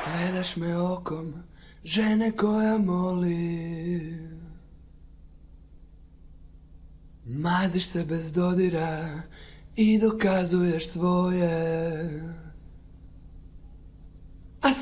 Gledaš me okom žene koja moli, maziš se bez dodira i dokazuješ svoje.